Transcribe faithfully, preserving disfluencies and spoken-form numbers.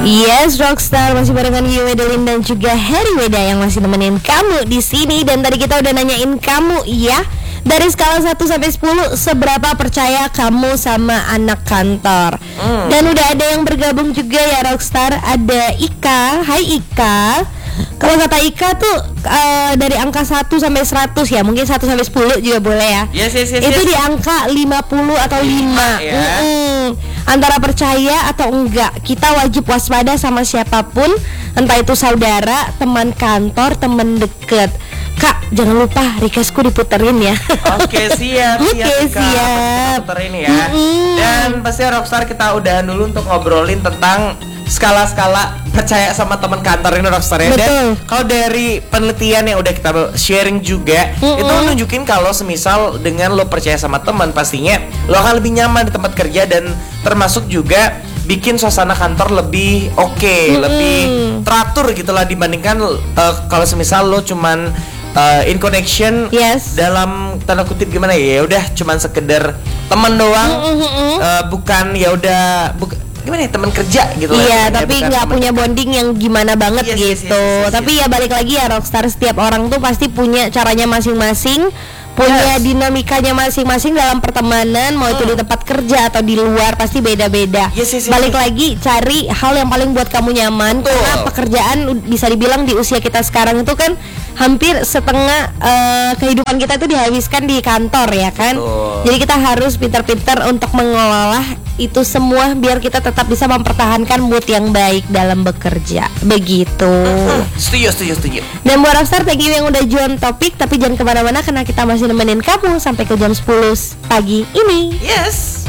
Yes, Rockstar masih barengan gue Wedelin dan juga Harry Weda yang masih nemenin kamu di sini. Dan tadi kita udah nanyain kamu ya, dari skala satu sampai sepuluh seberapa percaya kamu sama anak kantor. hmm. Dan udah ada yang bergabung juga ya Rockstar. Ada Ika. Hai Ika. Kalau kata Ika tuh uh, dari angka satu sampai seratus ya, mungkin satu sampai sepuluh juga boleh ya. Yes, yes, yes, Itu yes. di angka lima puluh atau lima ya. Mm-mm. Antara percaya atau enggak, kita wajib waspada sama siapapun, entah itu saudara, teman kantor, teman deket. Kak, jangan lupa requestku diputerin ya. Oke, siap, Oke, siap, Kak. siap. Puterin ya. Mm-mm. Dan pasti Rockstar kita udahan dulu untuk ngobrolin tentang skala-skala percaya sama teman kantor ini Rockstar ya. Betul. Dan kalau dari penelitian yang udah kita sharing juga, Mm-mm. itu nunjukin kalau semisal dengan lo percaya sama teman, pastinya lo akan lebih nyaman di tempat kerja dan termasuk juga bikin suasana kantor lebih oke, okay, lebih teratur gitulah dibandingkan uh, kalau semisal lo cuman uh, in connection Yes. dalam tanda kutip gimana ya, ya udah cuman sekedar teman doang, Mm-mm. uh, bukan ya udah bukan gimana ya, teman kerja gitu lah. Iya, Ya, tapi bukan nggak teman punya kerja. bonding yang gimana banget Yes, yes, gitu. yes, yes, yes, Tapi yes. ya balik lagi ya Rockstar, setiap orang tuh pasti punya caranya masing-masing, punya Yes. dinamikanya masing-masing dalam pertemanan, mau itu di tempat kerja atau di luar pasti beda-beda. Yes, yes, yes, Balik yes. lagi cari hal yang paling buat kamu nyaman. Betul. Karena pekerjaan bisa dibilang di usia kita sekarang itu kan hampir setengah uh, kehidupan kita itu dihabiskan di kantor ya kan. Betul. Jadi kita harus pintar-pintar untuk mengelola itu semua biar kita tetap bisa mempertahankan mood yang baik dalam bekerja. Begitu. Setuju, setuju, setuju. Dan buat Rockstar, thank you yang udah join topik. Tapi jangan kemana-mana karena kita masih nemenin kamu sampai ke jam sepuluh pagi ini. Yes.